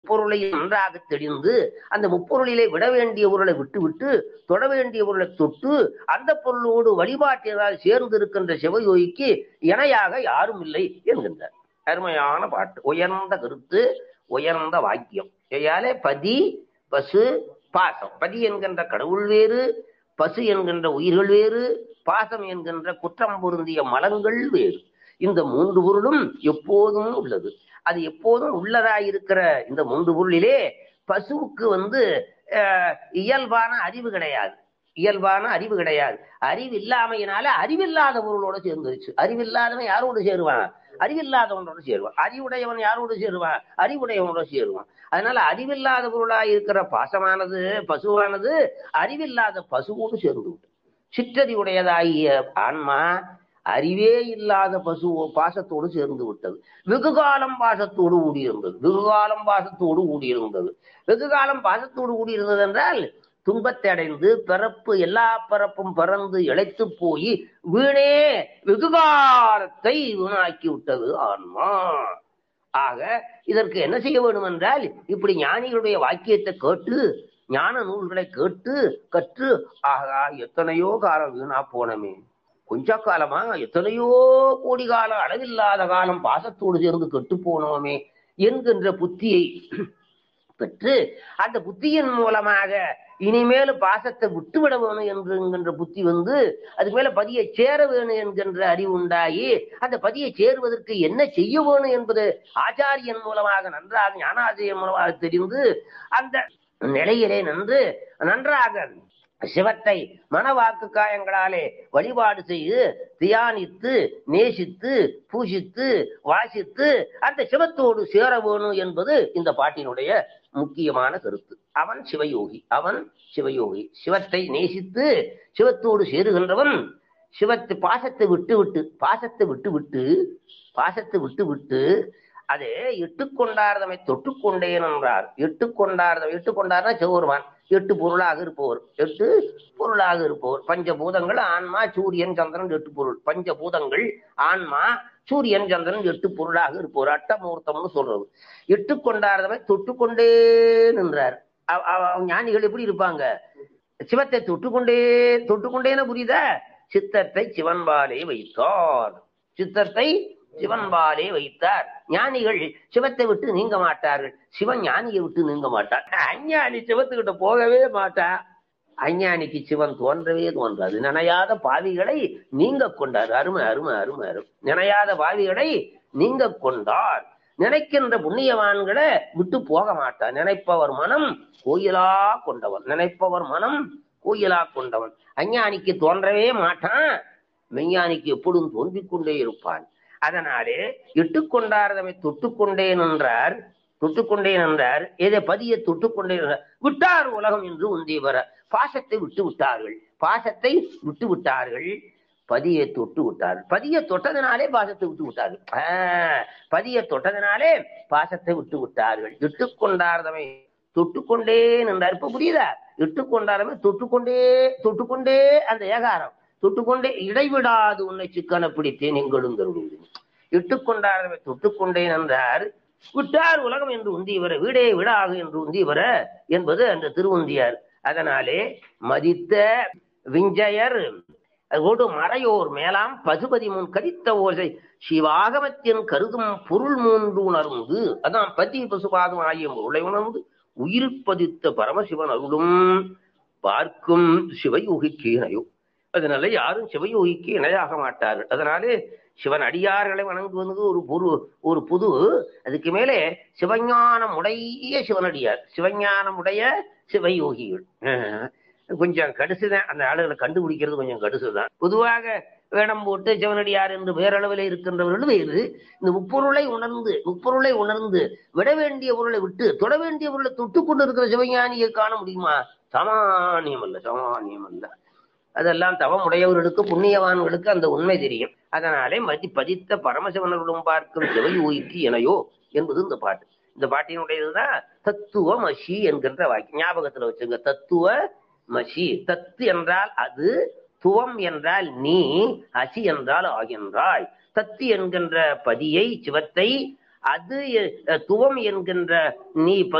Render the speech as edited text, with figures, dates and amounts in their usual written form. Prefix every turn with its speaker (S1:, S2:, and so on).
S1: முப்பொருளை நன்றாக தெரிந்து அந்த முப்பொருளிலே விட வேண்டிய பொருளை விட்டுவிட்டு தொட வேண்டிய பொருளை தொட்டு அந்த பொருளோடு வழிபாட்டினால் சேர்ந்து இருக்கின்ற சிவயோகிக்கு இணையாக யாரும் இல்லை என்கின்றார். அருமையான பாட்டு, உயர்ந்த கருத்து, உயர்ந்த வாக்கியம். ஐயாலே பதி பசு பாசம். பதி என்கின்ற கடவுள் வேறு, பசு என்கின்ற உயிர்கள் வேறு, பாசம் என்கின்ற குற்றம் பொருந்திய மலங்கள் வேறு. இந்த மூன்று பொருளும் எப்போதும் உள்ளது. அது எப்போதும் உள்ளதாயிருக்கிற இந்த மூன்று பொருளிலே பசுவுக்கு இயல்பான அறிவு கிடையாது. இயல்பான அறிவு கிடையாது. அறிவு இல்லாமையினால அறிவில்லாத பொருளோட சேர்ந்துருச்சு. அறிவில்லாதவன் யாரோடு சேருவான்? அறிவில்லாதவனோட சேருவான். அறிவுடையவன் யாரோடு சேருவான்? அறிவுடையவனோட சேருவான். அதனால அறிவில்லாத பொருளாக இருக்கிற பாசமானது, பசுவானது அறிவில்லாத பசுவோடு சேர்ந்து விட்டு சிற்றறிவுடையதாகிய ஆன்மா அறிவே இல்லாத பசு பாசத்தோடு சேர்ந்து விட்டது. வெகுகாலம் பாசத்தோடு கூடியிருந்தது. வெகுகாலம் பாசத்தோடு கூடியிருந்தது. வெகுகாலம் பாசத்தோடு கூடியிருந்தது என்றால் துன்பத்தை அடைந்து பிறப்பு எல்லா பிறப்பும் பிறந்து இழைத்து போய் வீணே வெகுகாலத்தை வீணாக்கி விட்டது ஆன்மா. ஆக இதற்கு என்ன செய்ய வேண்டும் என்றால், இப்படி ஞானிகளுடைய வாக்கியத்தை கேட்டு ஞான நூல்களை கேட்டு கற்று, ஆகா எத்தனையோ காலம் வீணா போனமே, கொஞ்ச காலமா எத்தனையோ கோடி காலம் அளவில்லாத காலம் பாசத்தோடு சேர்ந்து கெட்டு போனோமே என்கின்ற புத்தியை பெற்று அந்த புத்தியின் மூலமாக இனிமேல் பாசத்தை விட்டுவிட வேணும் என்கின்ற புத்தி அதுக்கு மேல பதியை சேர வேணும் என்கின்ற அறிவு உண்டாகி அந்த பதியை சேருவதற்கு என்ன செய்ய வேணும் என்பது ஆச்சாரியன் மூலமாக நன்றாக ஞானாசிரியன் மூலமாக தெரிந்து அந்த நிலையிலே நன்றாக சிவத்தை மனவாக்கு காயங்களாலே வழிபாடு செய்து தியானித்து நேசித்து பூசித்து வாசித்து அந்த சிவத்தோடு சேர வேணும் என்பது இந்த பாட்டினுடைய முக்கியமான கருத்து. அவன் சிவயோகி. அவன் சிவயோகி. சிவத்தை நேசித்து சிவத்தோடு சேருகின்றவன் சிவத்து பாசத்தை விட்டு அதே இட்டுக்கொண்டார்தமை தொட்டுக்கொண்டேன் என்றார். இட்டுக்கொண்டார்னா சிவருமான். 8 பொருளாக இருப்பவர் பஞ்சபூதங்கள் ஆன்மா சூரியன் சந்திரன் 8 பொருள். பஞ்சபூதங்கள் ஆன்மா சூரியன் சந்திரன் 8 பொருளாக இருப்பவர் அட்டமூர்த்தம்னு சொல்றது. இட்டுக்கொண்டார்தமை தொட்டுக்கொண்டே நின்றார். ஞானிகள் எப்படி இருப்பாங்க? சிவத்தை தொட்டுக்கொண்டேன்னு புரியுதா? சித்தத்தை சிவன்பாலே வைத்தார். சிவன்பாலே வைத்தார். ஞானிகள் சிவத்தை விட்டு நீங்க மாட்டார்கள். சிவன் ஞானியை விட்டு நீங்க மாட்டார். அஞ்ஞானி சிவத்துக்கிட்ட போகவே மாட்டார். அஞ்ஞானிக்கு சிவன் தோன்றவே தோன்றாது. நினையாத பாவிகளை நீங்க கொண்டார். அருமை அருமை அருமை அருமை. நினையாத பாவிகளை நீங்க கொண்டார். நினைக்கின்ற புண்ணியவான்களை விட்டு போக மாட்டார். நினைப்பவர் மனம் கோயிலா கொண்டவன். அஞ்ஞானிக்கு தோன்றவே மாட்டான். மெய்ஞானிக்கு எப்பொழுதும் தோன்றிக் கொண்டே இருப்பான். அதனாலே இட்டுக்கொண்டார்தமை தொட்டுக்கொண்டேன் என்றார். எதை பதியை தொட்டுக்கொண்டே விட்டார் உலகம் என்று உந்திவர. பாசத்தை விட்டு விட்டார்கள். பதியை தொட்டு விட்டார்கள். பதியை தொட்டதினாலே பாசத்தை விட்டு விட்டார்கள். பதியை தொட்டதினாலே பாசத்தை விட்டு விட்டார்கள். இட்டுக்கொண்டார்தமை தொட்டுக்கொண்டேன் என்றார். இப்ப புரியுதா? இட்டுக்கொண்டார்தமை தொட்டுக்கொண்டே அந்த ஏகாரம் தொட்டுக்கொண்டே இடைவிடாது உன்னை சிக்கன பிடித்தேன் எங்களும் தருவது. இட்டுக்கொண்டார்தமை தொட்டுக்கொண்டேன் என்றார். விட்டார் உலகம் என்று உந்திவர. வீடே விடாகு என்று உந்திவர என்பது அந்த திருவுந்தியார். அதனாலே மதித்த விஞ்சயர் அதோடு மறையோர் மேலாம் பசுபதி முன் கரித்த ஓசை சிவாகமத்தின் கருதும் பொருள் 3 உணர்ந்து. அதான் பதி பசுபாதம் ஆகிய பொருளை உணர்ந்து உயிர் பதித்த பரமசிவன் அருளும் பார்க்கும் சிவயோகிக்கு இணையோ. அதனால யாரும் சிவயோகிக்கு இணையாக மாட்டார்கள். அதனாலே சிவன் அடியார்களை வணங்குவது ஒரு புது. அதுக்கு மேலே சிவஞானம் உடைய சிவனடியார், சிவஞானம் உடைய சிவயோகிகள். கொஞ்சம் கடுசுதான். அந்த ஆளுகளை கண்டுபிடிக்கிறது கொஞ்சம் கடுசுதான். பொதுவாக வேடம் போட்டு சிவனடியார் என்று பேரளவில் இருக்கின்றவர்கள் வேறு. இந்த முப்பொருளை உணர்ந்து விட வேண்டிய பொருளை விட்டு தொட வேண்டிய பொருளை தொட்டு கொண்டு இருக்கிற சிவஞானியை காண முடியுமா? சாமானியம் அல்ல. அதெல்லாம் தவமுடையவர்களுக்கு புண்ணியவான்களுக்கு அந்த உண்மை தெரியும். அதனாலே பதித்த பரமசிவனர்களும் பார்க்கும் சிவயோகிக்கு இணையோ என்பது இந்த பாட்டு. இந்த பாட்டினுடையதுதான் தத்துவமசி என்கின்ற வாக்கியம். ஞாபகத்துல வச்சுங்க. தத்துவமசி. தத்து என்றால் அது, துவம் என்றால் நீ, அசி என்றால் ஆகின்றாய். தத்து என்கின்ற பதியை சிவத்தை, அது துவம் என்கின்ற நீ